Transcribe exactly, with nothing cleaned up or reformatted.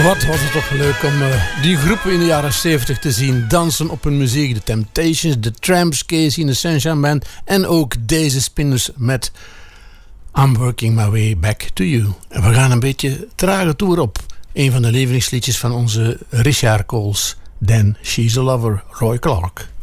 Wat was het toch leuk om uh, die groepen in de jaren zeventig te zien dansen op hun muziek. De Temptations, de Tramps, Casey en de Sunshine Band. En ook deze Spinners met I'm Working My Way Back to You. En we gaan een beetje trage toer op. Een van de lievelingsliedjes van onze Richard Coles. Then She's a Lover, Roy Clark.